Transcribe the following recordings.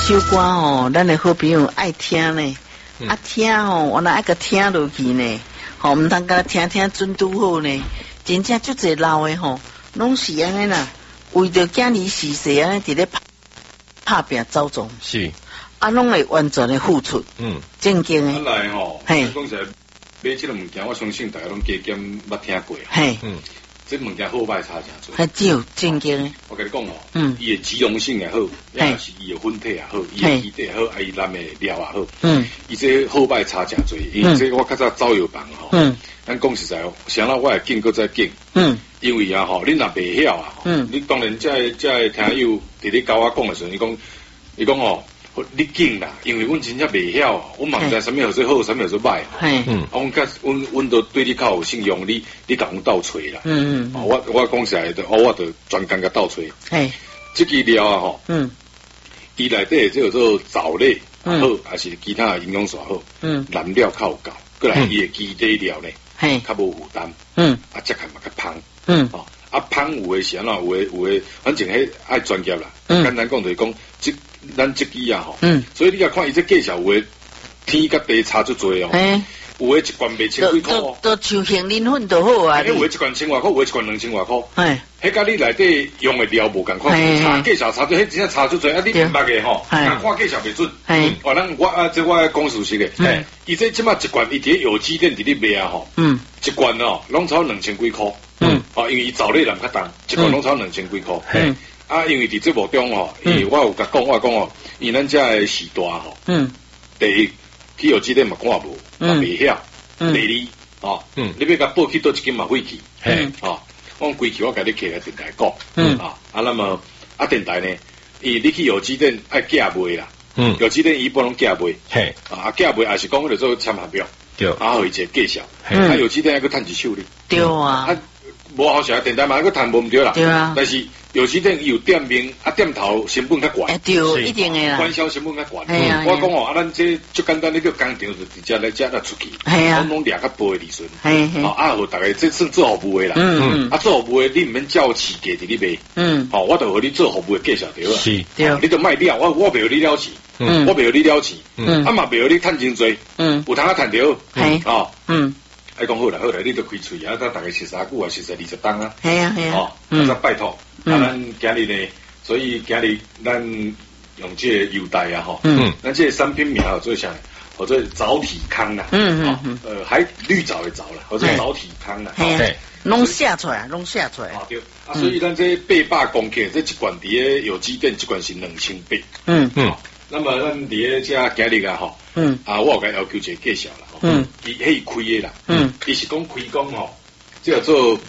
首歌哦，咱的好朋友爱听呢，听哦，我那爱个听落去呢，吼，唔通甲听听准拄好呢，真正足侪老的吼，拢是安尼啦，为着囝儿逝世安尼伫咧拍拼走总， 是， 拢会完全的付出，正经的。 本来吼，讲起来买这个物件，我相信大家拢加减捌听过， 嘿， 这物件好歹差真多。 还少正经的。 我跟你讲哦，伊的机容性也好，也是伊的粉体也好，伊的基底也好，伊咱的料也好，伊这好歹差真多。因为这我较早走药房吼，咱讲实在，想到我会见过再见，因为啊吼，你若袂晓啊，你当然这听友伫咧甲我讲的时候，伊讲哦。你紧啦，因为阮真正袂晓，阮嘛毋知啥物叫做好，啥物叫做歹。阮都对你较有信用，你甲阮斗找啦。我讲实在的，我就专工甲斗找。这支料啊吼，伊内底叫做藻类好，还是其他营养素好，燃料较有够，过来伊的基底料呢，较无负担，食起嘛较香。香有诶是安怎，有诶，反正迄爱专业啦。简单讲就是讲，咱这支啊吼，所以你要看伊这介绍有诶，天甲地差足多哦。有诶一罐卖千几块哦， 都像杏仁粉就好啊。 有诶一罐1000外块，有诶一罐2000外块。迄甲你内底用诶料无共款，差介绍差足，迄真正差足多。你明白诶吼，看介绍袂准。我讲事实诶。伊这即马一罐，伊伫有机店伫咧卖啊吼。一罐哦，拢超2000几块。因为伊藻类人较重，一罐拢超2000几块。因为伫节目中吼，因为我有甲讲，因为咱遮诶时代吼，第一去有机店嘛看无，嘛袂晓。第二，你要甲报去倒一斤嘛费气。我规矩我甲你摕来电台讲。那么电台呢，你去有机店爱寄卖啦。有机店伊般拢寄卖。寄卖也是讲迄个做签合约。对。互伊一个介绍。有机店还佫趁一手哩。 对啊。 无好势，电台嘛佫趁无毋对啦。 对啊。 但是有时店有店名，店头成本较悬。 对，一定的啦。 管销成本较悬。我讲哦，咱这最简单，你叫工厂就直接来遮来出去。拢掠较薄的利润。互大家这算做服务的啦。做服务的你毋免照市价伫咧卖。我就互你做服务的介绍对啦。是。对。你就卖了，我袂互你了钱。我袂互你了钱。嘛袂互你趁真多。有通趁着。爱讲好啦，你都开喙啊！咱大家13句啊，20档啊。系啊。再拜托，咱今日呢，所以今日咱用这个优待啊，咱这个产品名叫做啥？或者藻体康啦。还绿藻的藻啦，或者藻体康啦。 拢写出来。 对。所以咱这800公克，这一罐伫咧有机店，一罐是2800。那么咱伫咧遮今日啊，我有甲要求一个介绍啦。伊迄开的啦，伊是讲开讲吼，即叫做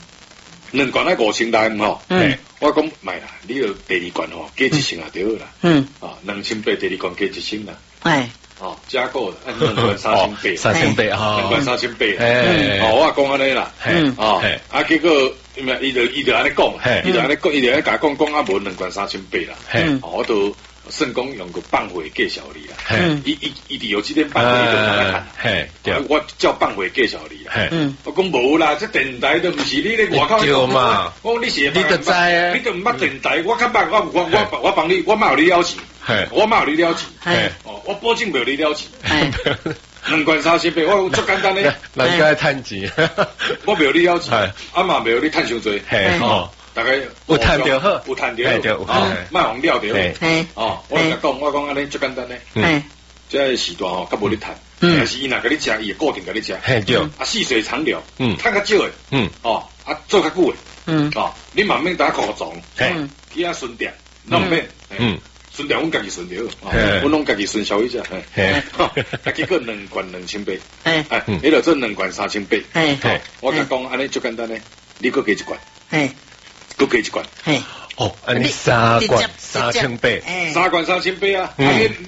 2罐5000吼，我讲卖啦，你就第2罐吼加1升就好啦，2800第2罐加1升啦，加购2罐3800，2罐3800，我讲安尼啦，结果伊就安尼讲，伊就安尼甲讲无2罐3800啦，我都。圣公用个办会介绍你啦，伊伫有几天办会都来看，我叫办会介绍你啦，我讲无啦，这电台都毋是你咧外口讲嘛，我讲你是你就知啊，你都毋捌电台，我较捌，我帮你，我冇你了钱，我冇你了钱，我保证袂你了钱，2罐3800，我足简单咧， 人家趁钱， 我袂你了钱，嘛袂你趁伤济，大概有趁着好， 有趁着好，卖红料着好。我讲安尼最简单咧。这时段较无你趁，但是伊若甲你食，伊会固定甲你食。细水长流，趁较少诶。做较久诶。你嘛免打扩张，去顺点，拢免。顺点阮家己顺着，阮拢家己顺消费者。结果2罐2800，迄个做2罐3800。我甲讲安尼最简单咧，你搁加1罐。都加1罐， 安尼3罐3800，3 罐3800啊！